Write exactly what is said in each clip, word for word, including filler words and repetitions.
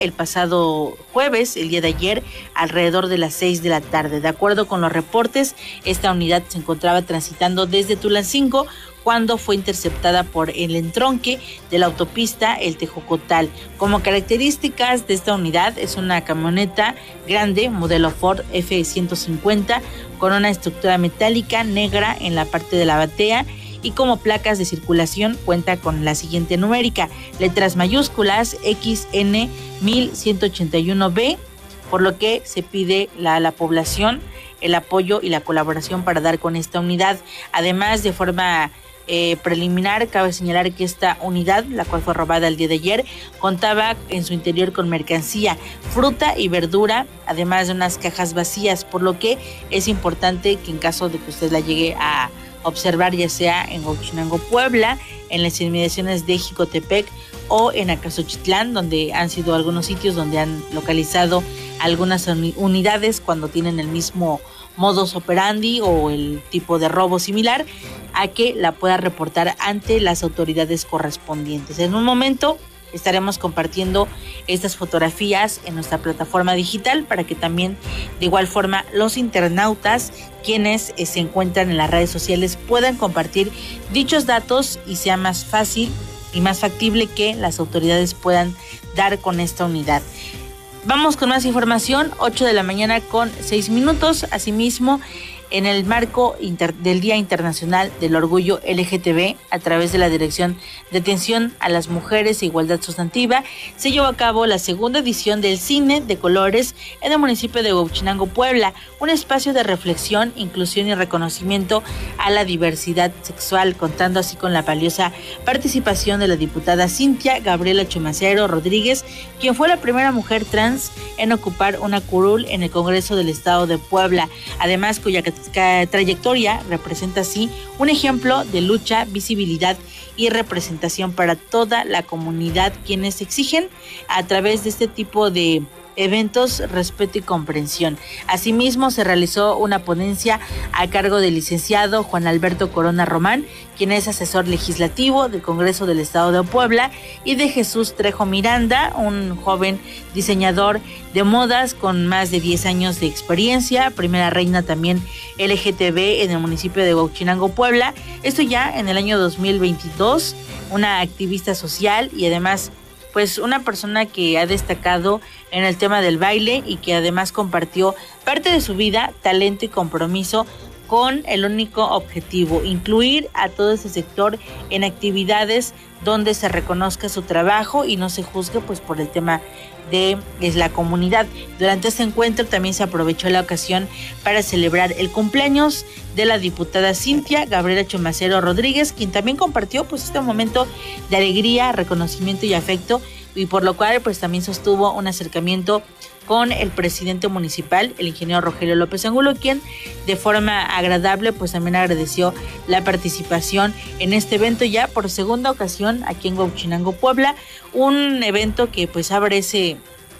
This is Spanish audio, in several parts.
el pasado jueves, el día de ayer, alrededor de las seis de la tarde. De acuerdo con los reportes, esta unidad se encontraba transitando desde Tulancingo cuando fue interceptada por el entronque de la autopista El Tejocotal. Como características de esta unidad, es una camioneta grande, modelo Ford F ciento cincuenta, con una estructura metálica negra en la parte de la batea, y como placas de circulación cuenta con la siguiente numérica: letras mayúsculas X N mil ciento ochenta y uno B, por lo que se pide a la población el apoyo y la colaboración para dar con esta unidad. Además, de forma eh, preliminar, cabe señalar que esta unidad, la cual fue robada el día de ayer, contaba en su interior con mercancía, fruta y verdura, además de unas cajas vacías, por lo que es importante que en caso de que usted la llegue a observar, ya sea en Huachinango, Puebla, en las inmediaciones de Jicotepec o en Acasochitlán, donde han sido algunos sitios donde han localizado algunas unidades cuando tienen el mismo modus operandi o el tipo de robo similar, a que la pueda reportar ante las autoridades correspondientes. En un momento estaremos compartiendo estas fotografías en nuestra plataforma digital para que también de igual forma los internautas, quienes eh, se encuentran en las redes sociales, puedan compartir dichos datos y sea más fácil y más factible que las autoridades puedan dar con esta unidad. Vamos con más información, ocho de la mañana con seis minutos. Asimismo, en el marco inter- del Día Internacional del Orgullo L G T B, a través de la Dirección de Atención a las Mujeres e Igualdad Sustantiva, se llevó a cabo la segunda edición del Cine de Colores en el municipio de Huachinango, Puebla, un espacio de reflexión, inclusión y reconocimiento a la diversidad sexual, contando así con la valiosa participación de la diputada Cintia Gabriela Chumacero Rodríguez, quien fue la primera mujer trans en ocupar una curul en el Congreso del Estado de Puebla, además cuya trayectoria representa así un ejemplo de lucha, visibilidad y representación para toda la comunidad, quienes exigen a través de este tipo de eventos respeto y comprensión. Asimismo, se realizó una ponencia a cargo del licenciado Juan Alberto Corona Román, quien es asesor legislativo del Congreso del Estado de Puebla, y de Jesús Trejo Miranda, un joven diseñador de modas con más de diez años de experiencia, primera reina también L G T B en el municipio de Huachinango, Puebla. Esto ya en el año dos mil veintidós, una activista social y además pues una persona que ha destacado en el tema del baile y que además compartió parte de su vida, talento y compromiso con el único objetivo: incluir a todo ese sector en actividades donde se reconozca su trabajo y no se juzgue pues por el tema de es la comunidad. Durante este encuentro también se aprovechó la ocasión para celebrar el cumpleaños de la diputada Cintia Gabriela Chumacero Rodríguez, quien también compartió pues este momento de alegría, reconocimiento y afecto, y por lo cual pues también sostuvo un acercamiento con el presidente municipal, el ingeniero Rogelio López Angulo, quien de forma agradable pues también agradeció la participación en este evento ya por segunda ocasión aquí en Huachinango, Puebla, un evento que pues abre ese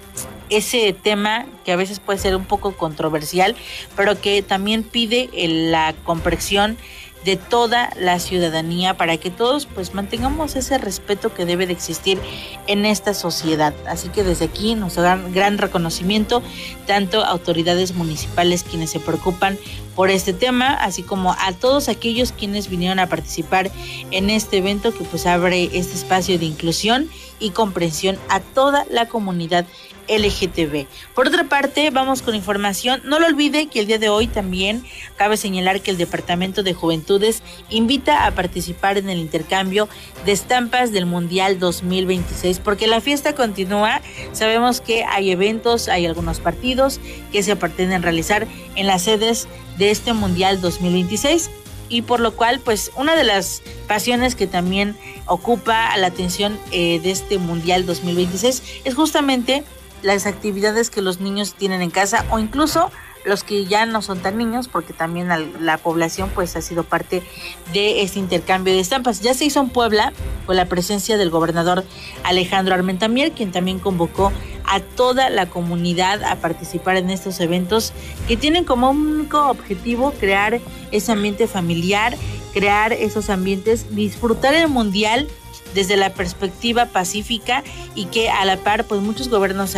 ese tema que a veces puede ser un poco controversial, pero que también pide la comprensión de toda la ciudadanía para que todos pues mantengamos ese respeto que debe de existir en esta sociedad. Así que desde aquí nos dan gran reconocimiento tanto a autoridades municipales quienes se preocupan por este tema, así como a todos aquellos quienes vinieron a participar en este evento que pues abre este espacio de inclusión y comprensión a toda la comunidad L G T B. Por otra parte, vamos con información. No lo olvide que el día de hoy también cabe señalar que el Departamento de Juventudes invita a participar en el intercambio de estampas del Mundial dos mil veintiséis, porque la fiesta continúa. Sabemos que hay eventos, hay algunos partidos que se pretenden realizar en las sedes de este Mundial dos mil veintiséis. Y por lo cual, pues, una de las pasiones que también ocupa la atención eh, de este Mundial dos mil veintiséis es justamente las actividades que los niños tienen en casa, o incluso los que ya no son tan niños, porque también la población pues ha sido parte de este intercambio de estampas. Ya se hizo en Puebla con la presencia del gobernador Alejandro Armentamier, quien también convocó a toda la comunidad a participar en estos eventos que tienen como único objetivo crear ese ambiente familiar, crear esos ambientes, disfrutar el mundial desde la perspectiva pacífica, y que a la par pues muchos gobiernos